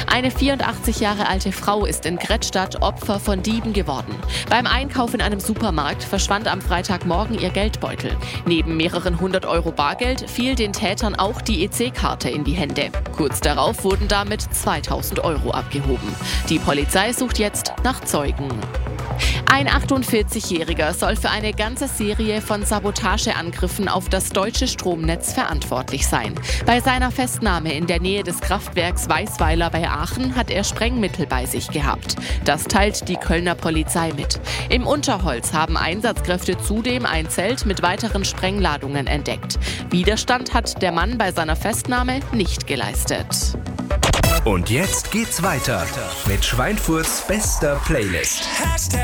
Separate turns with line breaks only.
Eine 84 Jahre alte Frau ist in Grettstadt Opfer von Dieben geworden. Beim Einkauf in einem Supermarkt verschwand am Freitagmorgen ihr Geldbeutel. Neben mehreren 100 Euro Bargeld fiel den Tätern auch die EC-Karte in die Hände. Kurz darauf wurden damit 2000 Euro abgehoben. Die Polizei sucht jetzt nach Zeugen. Ein 48-Jähriger soll für eine ganze Serie von Sabotageangriffen auf das deutsche Stromnetz verantwortlich sein. Bei seiner Festnahme in der Nähe des Kraftwerks Weißweiler bei Aachen hat er Sprengmittel bei sich gehabt. Das teilt die Kölner Polizei mit. Im Unterholz haben Einsatzkräfte zudem ein Zelt mit weiteren Sprengladungen entdeckt. Widerstand hat der Mann bei seiner Festnahme nicht geleistet.
Und jetzt geht's weiter mit Schweinfurts bester Playlist.